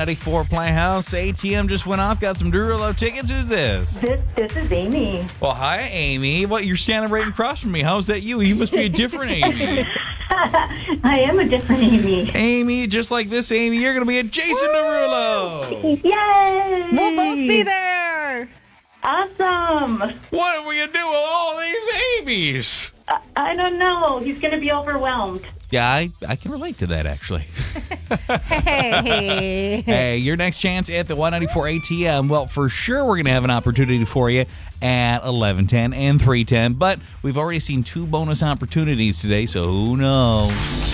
Y94 Playhouse. ATM just went off. Got some Derulo tickets. Who's this? This is Amy. Well, hi, Amy. What, you're standing right across from me. How's that you? You must be a different Amy. I am a different Amy. Amy, just like this Amy, you're going to be a Jason Derulo. Yay! We'll both be there. Awesome. What are we going to do with all these Amy's? I don't know. He's going to be overwhelmed. Yeah, I can relate to that, actually. Hey. Hey, your next chance at the 194 ATM. Well, for sure we're going to have an opportunity for you at 11:10 and 3:10, but we've already seen 2 bonus opportunities today, so who knows?